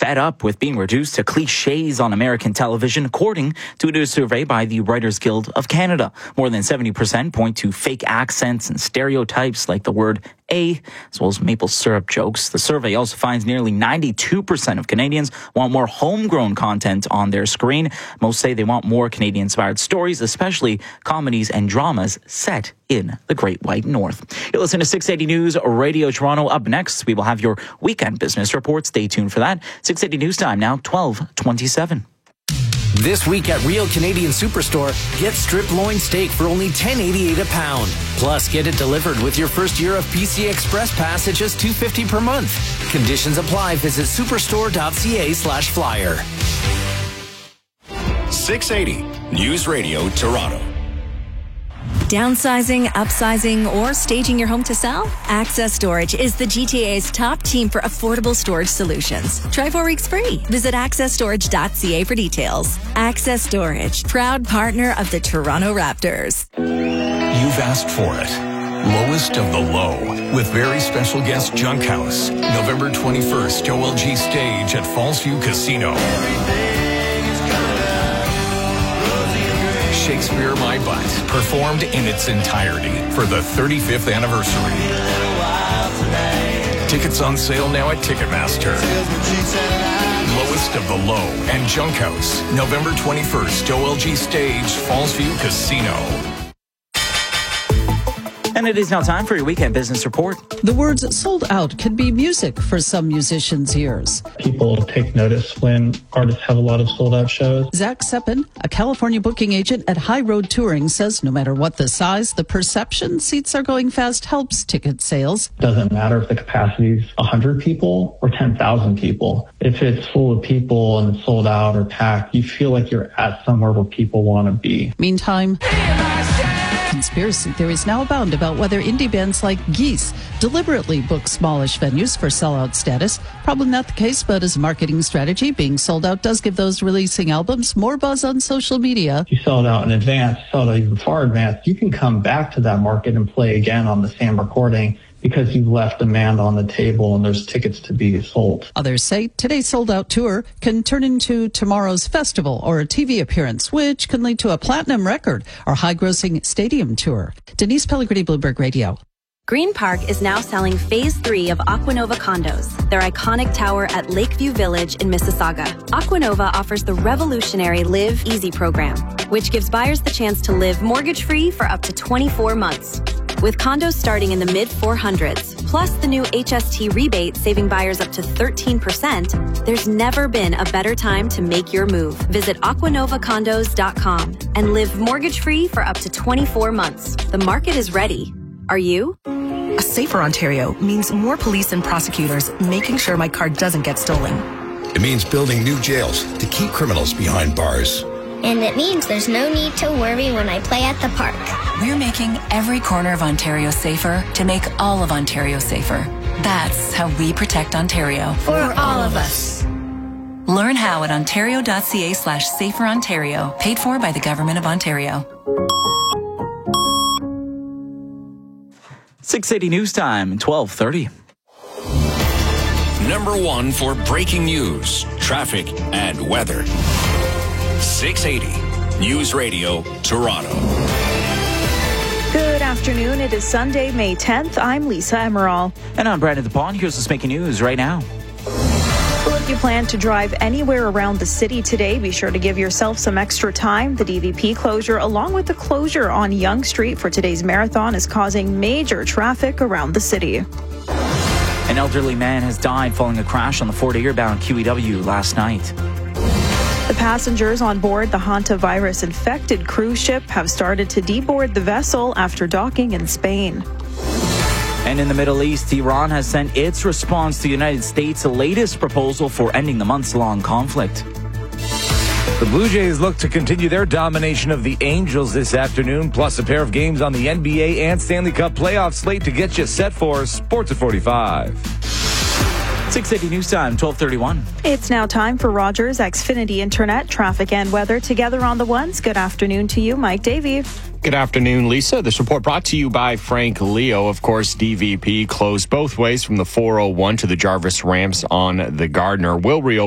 fed up with being reduced to cliches on American television, according to a new survey by the Writers Guild of Canada. More than 70% point to fake accents and stereotypes like the word A, as well as maple syrup jokes. The survey also finds nearly 92% of Canadians want more homegrown content on their screen. Most say they want more Canadian-inspired stories, especially comedies and dramas set in the Great White North. You listen to 680 News Radio Toronto. Up next, we will have your weekend business report. Stay tuned for that. 680 News Time now, 12:27. This week at Real Canadian Superstore, get strip loin steak for only $10.88 a pound. Plus, get it delivered with your first year of PC Express Pass at just $2.50 per month. Conditions apply. Visit superstore.ca/flyer. 680 News Radio Toronto. Downsizing, upsizing, or staging your home to sell? Access Storage is the GTA's top team for affordable storage solutions. Try 4 weeks free. Visit accessstorage.ca for details. Access Storage, proud partner of the Toronto Raptors. You've asked for it. Lowest of the low with very special guest Junk House. November 21st, OLG Stage at Fallsview Casino. Shakespeare My Butt, performed in its entirety for the 35th anniversary. Tickets on sale now at Ticketmaster. Lowest of the Low and Junk House, November 21st, OLG Stage, Fallsview Casino. And it is now time for your weekend business report. The words sold out can be music for some musicians' ears. People take notice when artists have a lot of sold out shows. Zach Seppin, a California booking agent at High Road Touring, says no matter what the size, the perception seats are going fast helps ticket sales. Doesn't matter if the capacity is 100 people or 10,000 people. If it's full of people and it's sold out or packed, you feel like you're at somewhere where people want to be. Meantime, conspiracy theories now abound about whether indie bands like Geese deliberately book smallish venues for sellout status. Probably not the case, but as a marketing strategy, being sold out does give those releasing albums more buzz on social media. You sell it out in advance, sell it out even far advanced, you can come back to that market and play again on the same recording because you've left demand on the table and there's tickets to be sold. Others say today's sold-out tour can turn into tomorrow's festival or a TV appearance, which can lead to a platinum record or high-grossing stadium tour. Denise Pellegrini, Bloomberg Radio. Green Park is now selling Phase 3 of Aquanova condos, their iconic tower at Lakeview Village in Mississauga. Aquanova offers the revolutionary Live Easy program, which gives buyers the chance to live mortgage-free for up to 24 months. With condos starting in the mid-400s, plus the new HST rebate saving buyers up to 13%, there's never been a better time to make your move. Visit aquanovacondos.com and live mortgage-free for up to 24 months. The market is ready. Are you? A safer Ontario means more police and prosecutors making sure my car doesn't get stolen. It means building new jails to keep criminals behind bars. And it means there's no need to worry when I play at the park. We're making every corner of Ontario safer to make all of Ontario safer. That's how we protect Ontario. For all of us. Learn how at ontario.ca/saferontario, paid for by the Government of Ontario. 680 News Time, 12:30. Number 1 for breaking news, traffic, and weather. 680 News Radio Toronto. Good afternoon. It is Sunday, May 10th. I'm Lisa Emerald. And I'm Brandon DePaul. Here's what's making news right now. Well, if you plan to drive anywhere around the city today, be sure to give yourself some extra time. The DVP closure, along with the closure on Yonge Street for today's marathon, is causing major traffic around the city. An elderly man has died following a crash on the Fort Erie-bound QEW last night. The passengers on board the hantavirus-infected cruise ship have started to deboard the vessel after docking in Spain. And in the Middle East, Iran has sent its response to the United States' latest proposal for ending the months-long conflict. The Blue Jays look to continue their domination of the Angels this afternoon, plus a pair of games on the NBA and Stanley Cup playoff slate to get you set for Sports at 45. 680 News Time, 12:31. It's now time for Rogers Xfinity Internet, traffic and weather together on the ones. Good afternoon to you, Mike Davey. Good afternoon, Lisa. This report brought to you by Frank Leo. Of course, DVP closed both ways from the 401 to the Jarvis ramps on the Gardner. Will reopen